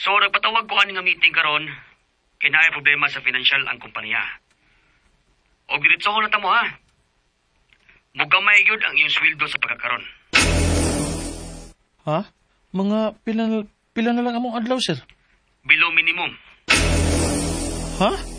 So, nagpatawag ko nga meeting karon. Kinaay problema sa financial ang kumpanya. O diretso ko na tamo ha. Mugamay yun ang iyong sweldo sa pagkakaroon. Ha? Mga pila na lang among adlaw, sir? Below minimum. Ha?